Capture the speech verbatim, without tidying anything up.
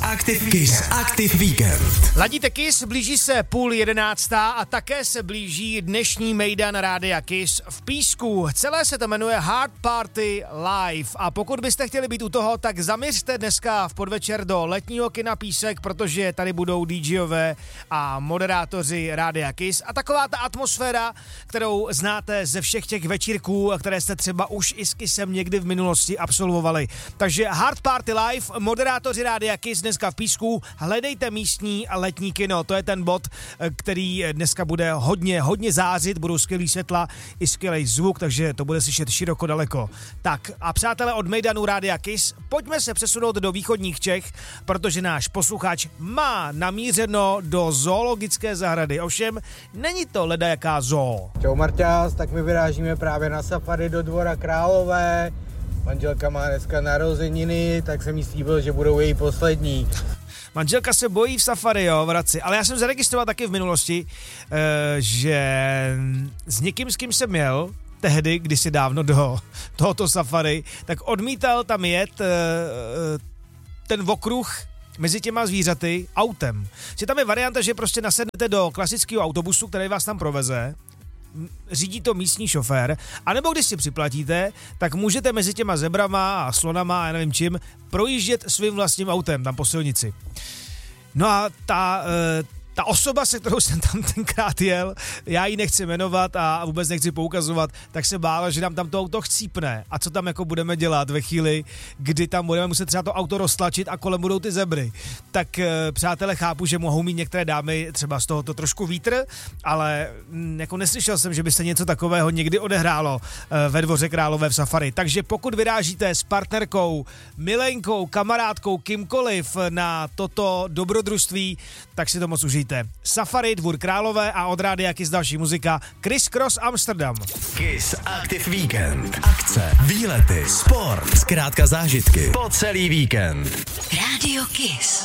Active, Kiss Active Weekend. Ladíte Kiss, blíží se půl jedenáctá a také se blíží dnešní mejdan Rádia Kiss v Písku. Celé se to jmenuje Hard Party Live a pokud byste chtěli být u toho, tak zaměřte dneska v podvečer do letního kina Písek, protože tady budou DJové a moderátoři Rádia Kiss a taková ta atmosféra, kterou znáte ze všech těch večírků, které jste třeba už i s Kissem někdy v minulosti absolvovali. Takže Hard Party Live, moderátoři Rádia Kiss dneska v Písku, hledejte místní a letní kino, to je ten bod, který dneska bude hodně, hodně zářit, budou skvělý světla i skvělý zvuk, takže to bude slyšet široko daleko. Tak a přátelé od mejdanu Rádia Kiss, pojďme se přesunout do východních Čech, protože náš posluchač má namířeno do zoologické zahrady, ovšem není to ledajaká zoo. Čau Marťas, tak my vyrážíme právě na safari do Dvora Králové. Manželka má dneska narozeniny, tak jsem jí slíbil, že budou její poslední. Manželka se bojí v safari, jo, v Hradci, ale já jsem zaregistroval taky v minulosti, že s někým, s kým jsem měl tehdy, kdysi dávno do tohoto safari, tak odmítal tam jet ten okruh mezi těma zvířaty autem. Že tam je varianta, že prostě nasednete do klasického autobusu, který vás tam proveze, řídí to místní šofér, anebo když si připlatíte, tak můžete mezi těma zebrama a slonama a já nevím čím projíždět svým vlastním autem tam po silnici. No a ta, ta osoba, se kterou jsem tam tenkrát jel, já ji nechci jmenovat a vůbec nechci poukazovat, tak se bála, že nám tam to auto chcípne. A co tam jako budeme dělat ve chvíli, kdy tam budeme muset třeba to auto roztlačit a kolem budou ty zebry. Tak přátelé, chápu, že mohou mít některé dámy třeba z tohoto trošku vítr, ale jako neslyšel jsem, že by se něco takového někdy odehrálo ve Dvoře Králové v safari. Takže pokud vyrážíte s partnerkou, milenkou, kamarádkou, kýmkoliv na toto dobrodružství, tak si to moc užijte. Safari, Dvůr Králové a od Rádia Kiss další muzika Criss Cross Amsterdam. Kiss Active Weekend. Akce, výlety, sport, zkrátka zážitky po celý víkend. Rádio Kiss.